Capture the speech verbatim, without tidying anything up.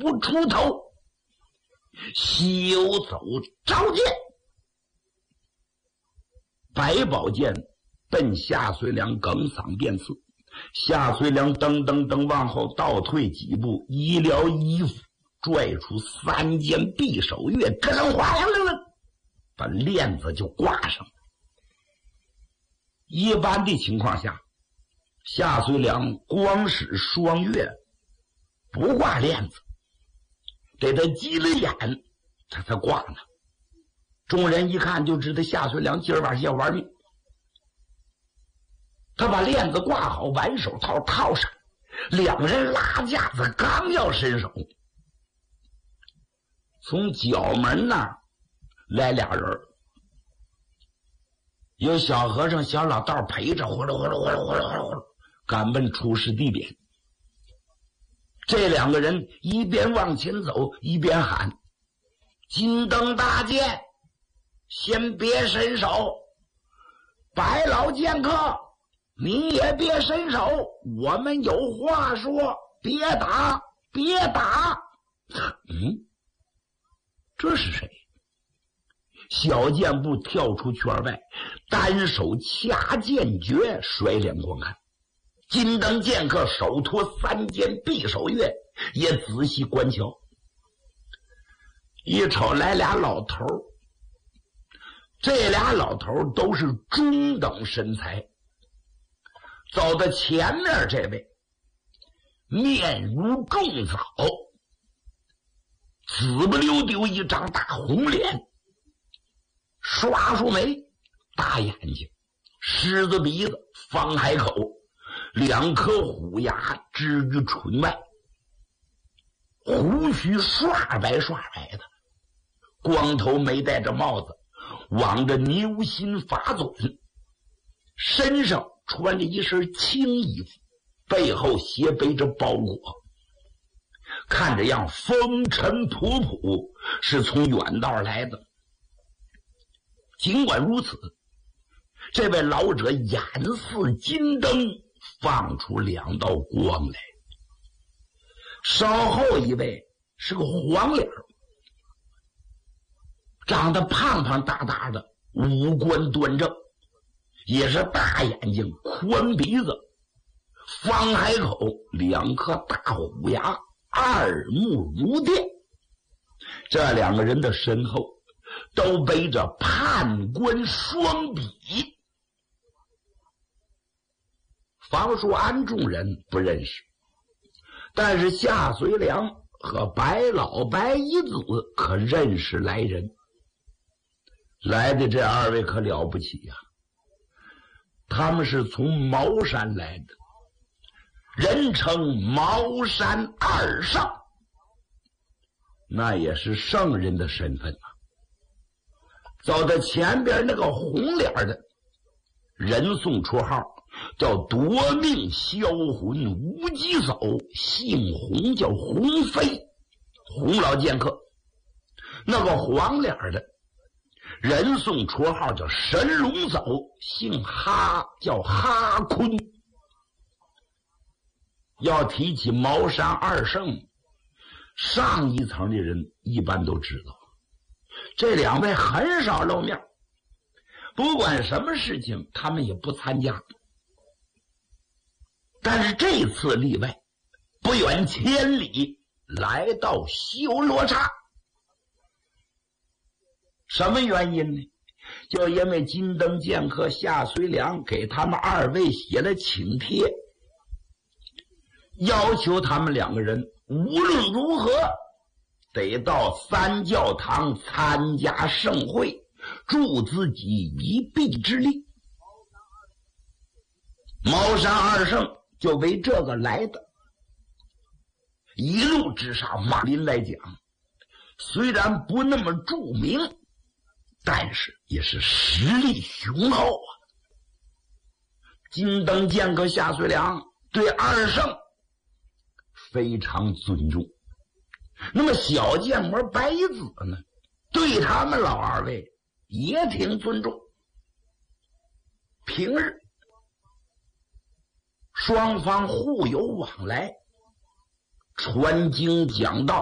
不出头，休走召见。白宝剑奔夏遂良哽嗓便刺，夏遂良噔噔噔往后倒退几步，一撩衣服，拽出三件匕首钺，咯楞哗啦楞楞，把链子就挂上。一般的情况下，夏遂良光使双钺，不挂链子，给他急了眼，他才挂呢。众人一看就知道夏遂良今儿晚上要玩命。他把链子挂好，挽手套套上，两人拉架子，刚要伸手，从角门那儿来俩人，有小和尚小老道陪着，呼噜呼噜呼噜呼噜呼噜呼噜赶奔出事地点。这两个人一边往前走一边喊：金灯大剑，先别伸手，白老剑客你也别伸手，我们有话说，别打别打。嗯，这是谁？小剑步跳出圈外，单手掐剑诀，甩脸观看。金灯剑客手托三件匕首钺，也仔细观瞧。一瞅来俩老头，这俩老头都是中等身材。走到前面这位，面如重枣，紫不溜丢一张大红脸，刷刷眉，大眼睛，狮子鼻子，方海口，两颗虎牙支于唇外，胡须刷白刷白的，光头没戴着帽子，挽着牛心发嘴，身上穿着一身青衣服，背后斜背着包裹，看着样风尘仆仆，是从远道来的。尽管如此，这位老者眼似金灯，放出两道光来。稍后一位是个黄脸，长得胖胖大大的，五官端正，也是大眼睛，宽鼻子，方海口，两颗大虎牙，二目如电。这两个人的身后都背着判官双笔。房叔安众人不认识，但是夏遂良和白老白一子可认识来人。来的这二位可了不起呀、啊！他们是从茅山来的，人称茅山二圣，那也是圣人的身份啊。走到前边那个红脸的人送绰号叫夺命销魂无极叟，姓洪叫洪飞，洪老剑客。那个黄脸的人送绰号叫神龙叟，姓哈叫哈坤。要提起茅山二圣，上一层的人一般都知道，这两位很少露面，不管什么事情他们也不参加。但是这次例外，不远千里来到修罗刹。什么原因呢？就因为金灯剑客夏遂良给他们二位写了请帖，要求他们两个人无论如何得到三教堂参加盛会，助自己一臂之力。茅山二圣就为这个来的。一路之上，马林来讲虽然不那么著名，但是也是实力雄厚啊。金灯剑客夏遂良对二圣非常尊重，那么小剑魔白子呢，对他们老二位也挺尊重。平日双方互有往来，传经讲道，